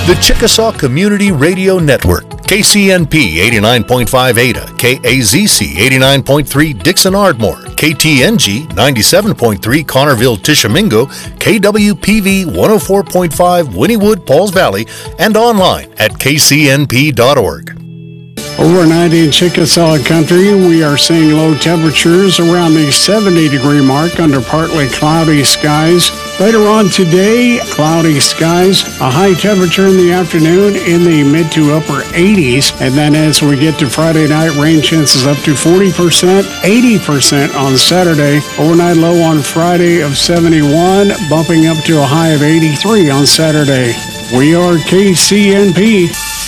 The Chickasaw Community Radio Network, KCNP 89.5 Ada, KAZC 89.3 Dixon Ardmore, KTNG 97.3 Connerville Tishomingo, KWPV 104.5 Wynnewood Pauls Valley, and online at kcnp.org. Overnight in Chickasaw Country, we are seeing low temperatures around the 70-degree mark under partly cloudy skies. Later on today, cloudy skies, a high temperature in the afternoon in the mid to upper 80s. And then as we get to Friday night, rain chances up to 40%, 80% on Saturday. Overnight low on Friday of 71, bumping up to a high of 83 on Saturday. We are KCNP.